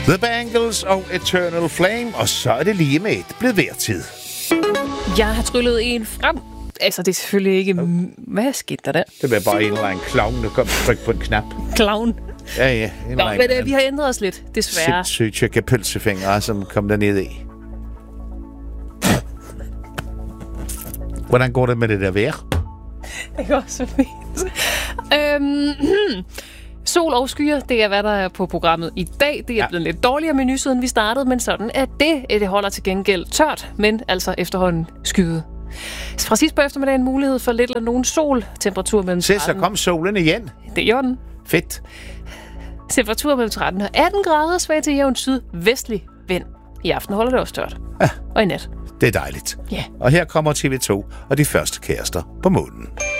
The Bangles og Eternal Flame, og så er det lige med et blevet værtid. Jeg har tryllet en frem. Altså, det er selvfølgelig ikke... Hvad skete der? Det var bare en eller anden clown, der kom og trykke på en knap. Clown. Ja. Nå, men vi har ændret os lidt, desværre. Sindssygt tjekke pølsefingre, som kom dernede i. Hvordan går det med det der vejr? Det går så fint. Sol og skyer, det er, hvad der er på programmet i dag. Det er blevet lidt dårligere menu, siden vi startede, men sådan er det. Det holder til gengæld tørt, men altså efterhånden skyet. Fra sidst på eftermiddagen mulighed for lidt eller nogen sol. Temperatur mellem 13... Se, så kom solen igen. Det gjorde den. Fedt. Temperatur mellem 13 og 18 grader, svag til jævn sydvestlig vind. I aften holder det også tørt. Ja. Og i nat. Det er dejligt. Ja. Og her kommer TV2 og de første kærester på månen.